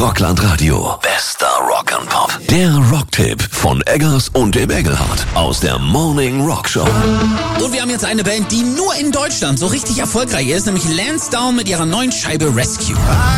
Rockland Radio. Bester Rock'n'Pop. Der Rocktipp von Eggers und dem Engelhardt aus der Morning Rock Show. Und wir haben jetzt eine Band, die nur in Deutschland so richtig erfolgreich ist, nämlich Lansdowne mit ihrer neuen Scheibe Rescue.